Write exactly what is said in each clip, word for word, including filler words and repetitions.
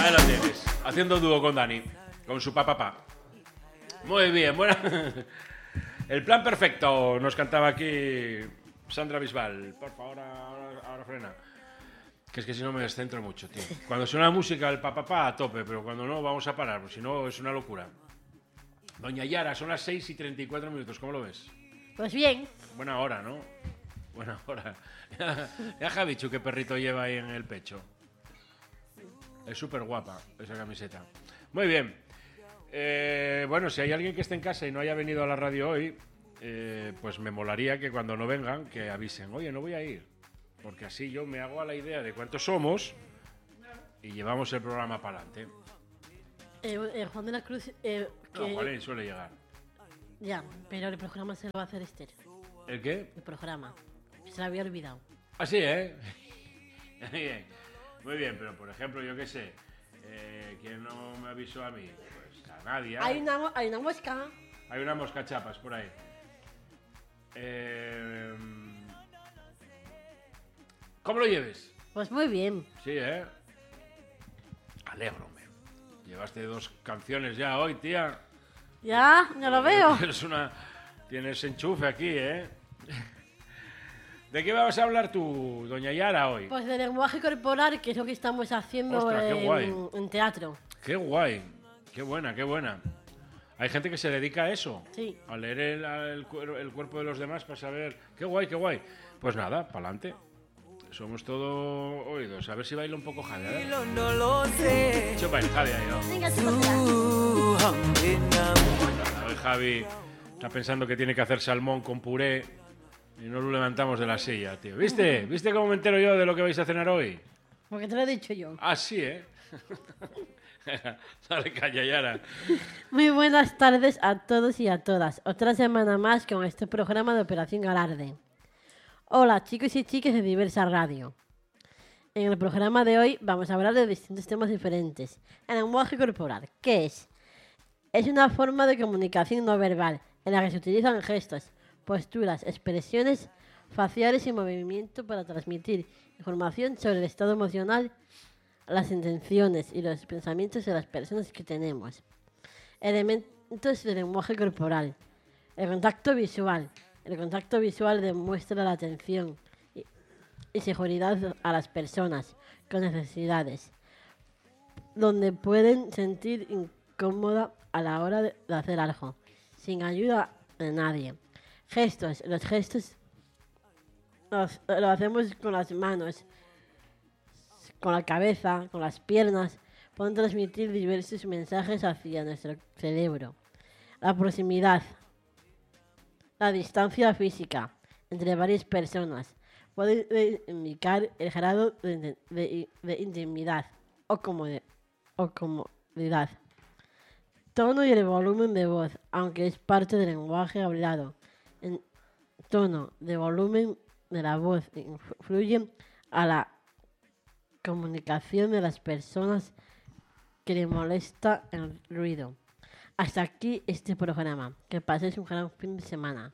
Ahí lo tienes, haciendo dúo con Dani, con su papá. Pa. Muy bien, bueno. El plan perfecto, nos cantaba aquí Sandra Bisbal. Por favor, ahora, ahora frena. Que es que si no me descentro mucho, tío. Cuando suena la música, el papá pa, pa, a tope, pero cuando no, vamos a parar, porque si no es una locura. Doña Yara, son las seis y treinta y cuatro minutos, ¿cómo lo ves? Pues bien. Buena hora, ¿no? Buena hora. Ya Javichu, qué perrito lleva ahí en el pecho. Es súper guapa esa camiseta. Muy bien. Eh, bueno, si hay alguien que esté en casa y no haya venido a la radio hoy, eh, pues me molaría que cuando no vengan, que avisen. Oye, no voy a ir. Porque así yo me hago a la idea de cuántos somos y llevamos el programa para adelante. Eh, eh, Juan de la Cruz... Eh, que... No, Juanín suele llegar. Ya, pero el programa se lo va a hacer Esther. ¿El qué? El programa. Se lo había olvidado. Ah, sí, ¿eh? Muy bien. Muy bien, pero por ejemplo, yo qué sé, eh, ¿quién no me avisó a mí? Pues a nadie. Hay una, hay una mosca. Hay una mosca chapas por ahí. Eh, ¿Cómo lo lleves? Pues muy bien. Sí, ¿eh? Alégrome. Llevaste dos canciones ya hoy, tía. Ya, ya lo veo. Tienes una... Tienes enchufe aquí, ¿eh? ¿De qué vas a hablar tú, doña Yara, hoy? Pues de lenguaje corporal, que es lo que estamos haciendo Ostras, qué guay. en, en teatro. Qué guay. Qué buena, qué buena. Hay gente que se dedica a eso. Sí. A leer el, el, el cuerpo de los demás para saber... Qué guay, qué guay. Pues nada, pa'lante. Somos todo oídos. A ver si baila un poco Jade, ¿eh? No lo sé. Chupa el Jade ahí, ¿no? Venga, chúpatela. Hoy Javi está pensando que tiene que hacer salmón con puré y no lo levantamos de la silla, tío. ¿Viste? ¿Viste cómo me entero yo de lo que vais a cenar hoy? Porque te lo he dicho yo. Ah, sí, ¿eh? Dale, calla, Yara. Muy buenas tardes a todos y a todas. Otra semana más con este programa de Operación Galarde. Hola, chicos y chicas de Diversa Radio. En el programa de hoy vamos a hablar de distintos temas diferentes. El lenguaje corporal, ¿qué es? Es una forma de comunicación no verbal en la que se utilizan gestos, posturas, expresiones faciales y movimientos para transmitir información sobre el estado emocional, las intenciones y los pensamientos de las personas que tenemos. Elementos del lenguaje corporal. El contacto visual. El contacto visual demuestra la atención y, y seguridad a las personas con necesidades, donde pueden sentir incómoda a la hora de hacer algo, sin ayuda de nadie. Gestos. Los gestos los, lo hacemos con las manos, con la cabeza, con las piernas. Pueden transmitir diversos mensajes hacia nuestro cerebro. La proximidad. La distancia física entre varias personas puede indicar el grado de, de, de intimidad o, comod, o comodidad. Tono y el volumen de voz, aunque es parte del lenguaje hablado. El tono de volumen de la voz influye a la comunicación de las personas que le molesta el ruido. Hasta aquí este programa. Que paséis un gran fin de semana.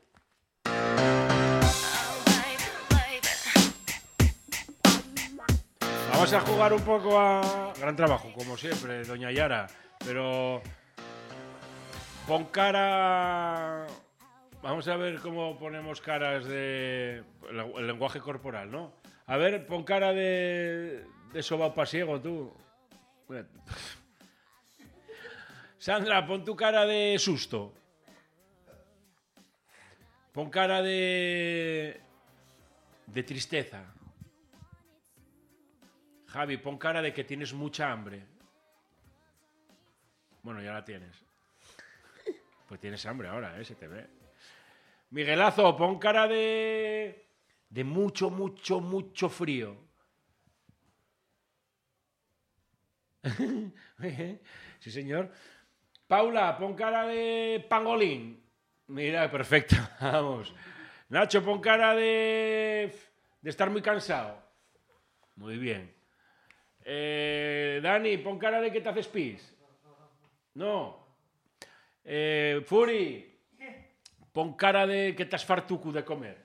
Vamos a jugar un poco a... Gran trabajo, como siempre, doña Yara. Pero... Pon cara... Vamos a ver cómo ponemos caras de... El lenguaje corporal, ¿no? A ver, pon cara de... De sobao pasiego, tú. Sandra, pon tu cara de susto. Pon cara de... De tristeza. Javi, pon cara de que tienes mucha hambre. Bueno, ya la tienes. Pues tienes hambre ahora, ¿eh? Se te ve. Miguelazo, pon cara de... De mucho, mucho, mucho frío. Sí, señor. Paula, pon cara de pangolín. Mira, perfecto. Vamos. Nacho, pon cara de... De estar muy cansado. Muy bien. Eh, Dani, pon cara de que te haces pis. No. Eh, Furi, pon cara de que te has fartucu de comer.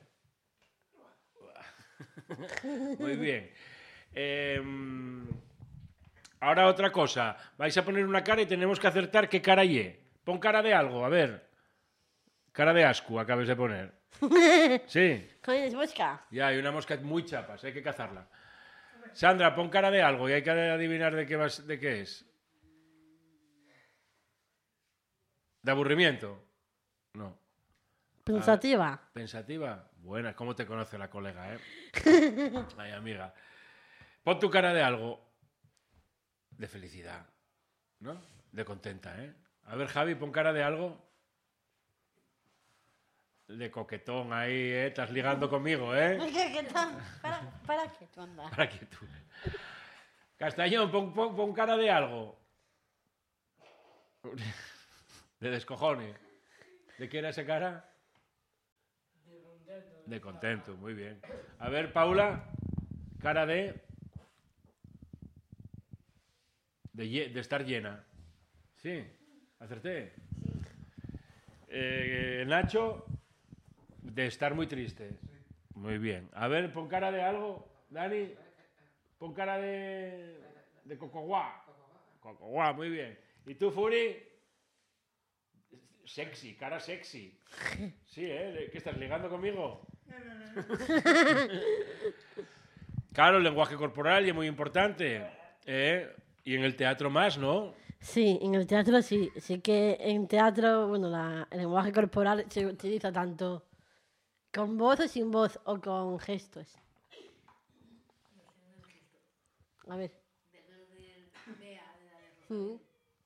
Muy bien. Eh, Ahora otra cosa. Vais a poner una cara y tenemos que acertar qué cara ye. Pon cara de algo, a ver. Cara de asco acabes de poner. Sí. Coño, es mosca. Ya, hay una mosca muy chapas, hay que cazarla. Sandra, pon cara de algo y hay que adivinar de qué, vas, de qué es. ¿De aburrimiento? No. Pensativa. ¿Pensativa? Buena, ¿cómo te conoce la colega, eh? Ay, amiga. Pon tu cara de algo. De felicidad, ¿no? De contenta, ¿eh? A ver, Javi, pon cara de algo. De coquetón ahí, ¿eh? Estás ligando conmigo, ¿eh? ¿Qué, qué tal? Para, para que tú andas. Para que tú. Castañón, pon, pon, pon cara de algo. De descojone. ¿De qué era esa cara? De contento. De contento, muy bien. A ver, Paula, cara de... De, lle- de estar llena. ¿Sí? ¿Acerté? Eh, Nacho, de estar muy triste. Muy bien. A ver, pon cara de algo. Dani, pon cara de... De cocoguá. Cocoguá, muy bien. ¿Y tú, Furi? Sexy, cara sexy. Sí, ¿eh? ¿Qué estás ligando conmigo? Claro, el lenguaje corporal y es muy importante. ¿Eh? Y en el teatro más, ¿no? Sí, en el teatro sí. Sí que en teatro, bueno, la, el lenguaje corporal se utiliza tanto con voz o sin voz o con gestos. A ver. Mm.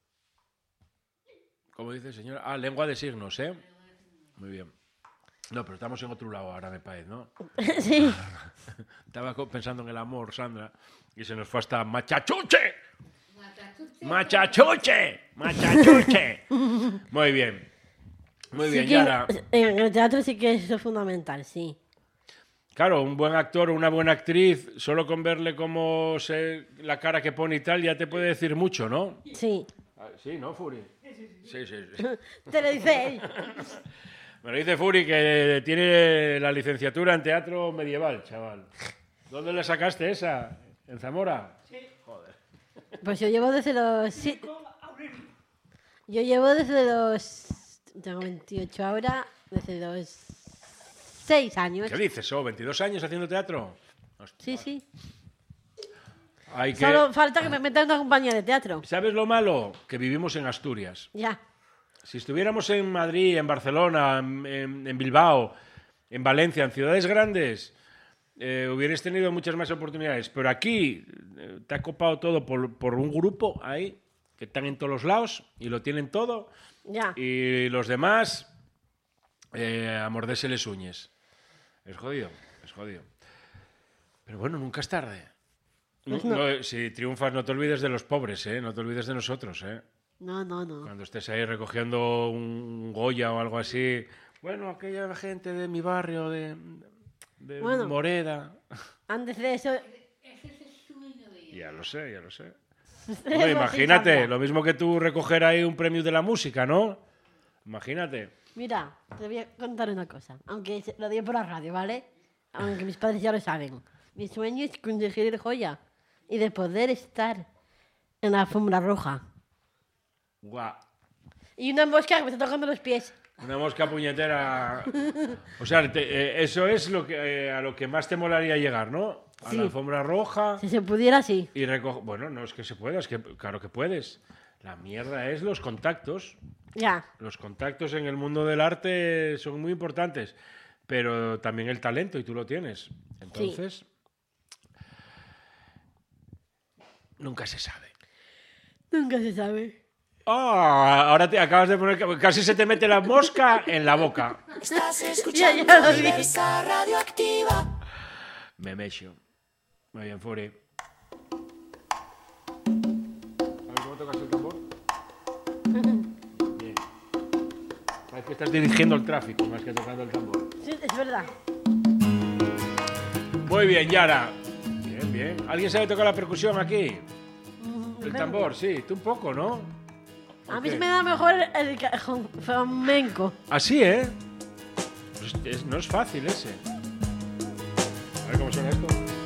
¿Cómo dice, señora? Ah, lengua de signos, ¿eh? Muy bien. No, pero estamos en otro lado ahora, me parece, ¿no? Sí. Estaba co- pensando en el amor, Sandra, y se nos fue hasta machachuche. Machachuche. Machachuche. Muy bien. Muy Sí bien, que Yara. en el teatro sí que eso es fundamental, sí. Claro, un buen actor o una buena actriz, solo con verle cómo se, la cara que pone y tal, ya te puede decir mucho, ¿no? Sí. Ah, sí, ¿no, Furi? Sí, sí, sí. Te lo dice él. Me lo dice Furi, que tiene la licenciatura en teatro medieval, chaval. ¿Dónde le sacaste esa? ¿En Zamora? Sí. Joder. Pues yo llevo desde los... sí- Yo llevo desde los... Tengo veintiocho ahora, desde los seis años. ¿Qué dices, oh? ¿veintidós años haciendo teatro? Sí, Hostia. sí. Hay que... Solo falta que me metan en una compañía de teatro. ¿Sabes lo malo? Que vivimos en Asturias. Ya. Si estuviéramos en Madrid, en Barcelona, en, en- en Bilbao, en Valencia, en ciudades grandes, eh, hubierais tenido muchas más oportunidades. Pero aquí eh, te ha copado todo por, por un grupo ahí, que están en todos los lados y lo tienen todo. Ya. Y los demás, eh, a morderse les uñes. Es jodido, es jodido. Pero bueno, nunca es tarde. Pues No, no. eh, si triunfas, no te olvides de los pobres, ¿eh? No te olvides de nosotros, ¿eh? No, no, no. Cuando estés ahí recogiendo un Goya o algo así. Bueno, aquella gente de mi barrio, de, de Bueno. Moreda. Antes de eso... Ya lo sé, ya lo sé. Eso Bueno, sí imagínate, cambia. lo mismo que tú recoger ahí un premio de la música, ¿no? Imagínate. Mira, te voy a contar una cosa. Aunque se- lo digo por la radio, ¿vale? Aunque mis padres ya lo saben. Mi sueño es conseguir el joya y de poder estar en la alfombra roja. Guau. Y una mosca que me está tocando los pies. Una mosca puñetera. O sea, te- eh, eso es lo que, eh, a lo que más te molaría llegar, ¿no? A Sí. la alfombra roja Si se pudiera, sí. y recoger. Bueno, no es que se pueda, es que claro que puedes. La mierda es los contactos. Ya. Los contactos en el mundo del arte son muy importantes, pero también el talento, y tú lo tienes. Entonces, nunca se sabe. Nunca se sabe. Ah, ahora te acabas de poner... Casi se te mete la mosca en la boca. Estás Ya, escuchando ya lo vi. Diversa Radioactiva. Me mecho. Muy bien, Furi. A ver cómo tocas el tambor. Bien. Parece que estás dirigiendo el tráfico más que tocando el tambor. Sí, es verdad. Muy bien, Yara. Bien, bien. ¿Alguien sabe tocar la percusión aquí? Mm, El tambor, sí. Tú un poco, ¿no? A ¿O mí qué? se me da mejor el cajón flamenco. Así, ¿eh? Pues es- no es fácil ese. A ver cómo suena esto.